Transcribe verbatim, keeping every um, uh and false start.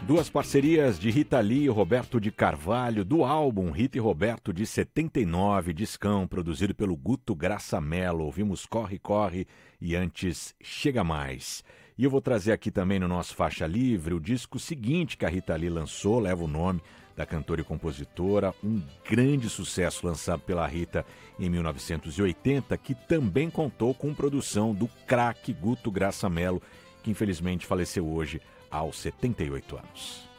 Duas parcerias de Rita Lee e Roberto de Carvalho, do álbum Rita e Roberto de setenta e nove, discão, produzido pelo Guto Graça Mello. Ouvimos Corre, Corre e antes Chega Mais. E eu vou trazer aqui também no nosso Faixa Livre o disco seguinte que a Rita Lee lançou, leva o nome da cantora e compositora, um grande sucesso lançado pela Rita em mil novecentos e oitenta, que também contou com produção do craque Guto Graça Mello, que infelizmente faleceu hoje aos setenta e oito anos.